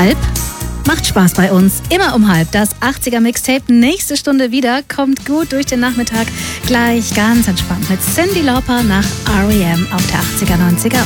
halb. Macht Spaß bei uns. Immer um halb. Das 80er Mixtape. Nächste Stunde wieder. Kommt gut durch den Nachmittag. Gleich ganz entspannt mit Cyndi Lauper nach R.E.M. auf der 80er, 90er